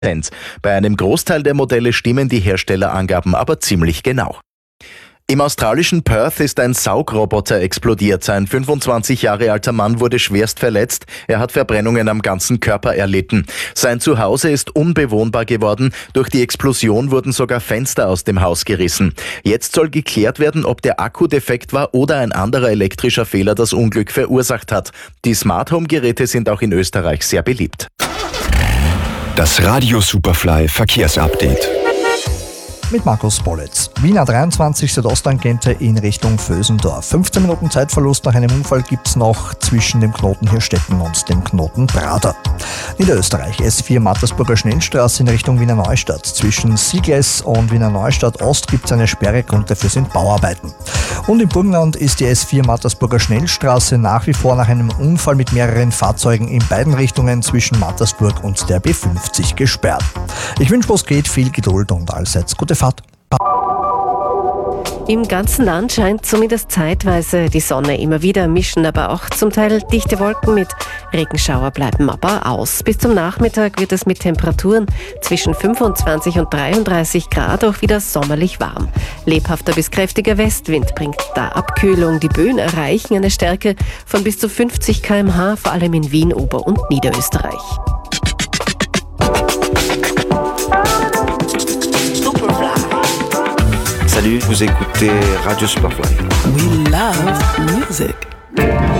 Bei einem Großteil der Modelle stimmen die Herstellerangaben aber ziemlich genau. Im australischen Perth ist ein Saugroboter explodiert. Ein 25 Jahre alter Mann wurde schwerst verletzt. Er hat Verbrennungen am ganzen Körper erlitten. Sein Zuhause ist unbewohnbar geworden. Durch die Explosion wurden sogar Fenster aus dem Haus gerissen. Jetzt soll geklärt werden, ob der Akku defekt war oder ein anderer elektrischer Fehler das Unglück verursacht hat. Die Smart Home Geräte sind auch in Österreich sehr beliebt. Das Radio Superfly Verkehrsupdate. Mit Markus Bollitz. Wiener 23 Südosttangente in Richtung Vösendorf. 15 Minuten Zeitverlust nach einem Unfall gibt's noch zwischen dem Knoten Hirstetten und dem Knoten Prader. Niederösterreich, S4 Mattersburger Schnellstraße in Richtung Wiener Neustadt. Zwischen Siegles und Wiener Neustadt Ost gibt's eine Sperre, Grund dafür sind Bauarbeiten. Und im Burgenland ist die S4 Mattersburger Schnellstraße nach wie vor nach einem Unfall mit mehreren Fahrzeugen in beiden Richtungen zwischen Mattersburg und der B50 gesperrt. Ich wünsche, wo es geht, viel Geduld und allseits gute Fahrt. Im ganzen Land scheint zumindest zeitweise die Sonne. Immer wieder mischen aber auch zum Teil dichte Wolken mit. Regenschauer bleiben aber aus. Bis zum Nachmittag wird es mit Temperaturen zwischen 25 und 33 Grad auch wieder sommerlich warm. Lebhafter bis kräftiger Westwind bringt da Abkühlung. Die Böen erreichen eine Stärke von bis zu 50 km/h, vor allem in Wien, Ober- und Niederösterreich. Salut, vous écoutez Radio Superfly. We love music.